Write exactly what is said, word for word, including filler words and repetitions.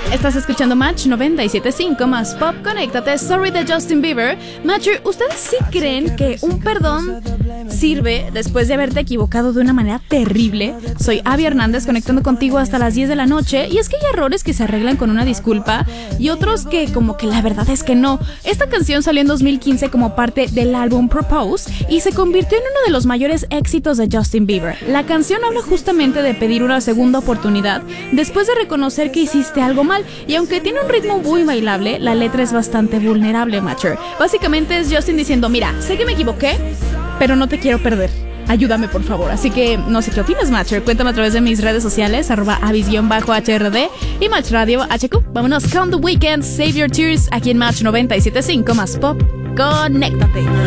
Estás escuchando Match noventa y siete punto cinco más Pop. Conéctate. Sorry de Justin Bieber. Matcher, ¿ustedes sí creen que un perdón sirve después de haberte equivocado de una manera terrible? Soy Abby Hernández, conectando contigo hasta las diez de la noche. Y es que hay errores que se arreglan con una disculpa y otros que como que la verdad es que no. Esta canción salió en dos mil quince como parte del álbum Propose y se convirtió en uno de los mayores éxitos de Justin Bieber. La canción habla justamente de pedir una segunda oportunidad después de reconocer que hiciste algo mal, y aunque tiene un ritmo muy bailable, la letra es bastante vulnerable, Matcher. Básicamente es Justin diciendo: mira, sé que me equivoqué, pero no te quiero perder. Ayúdame, por favor. Así que no sé qué opinas, Matcher. Cuéntame a través de mis redes sociales, arroba avis-H R D y Match Radio H Q. Vámonos con The Weeknd, Save Your Tears, aquí en Match noventa y siete punto cinco más Pop. Conéctate.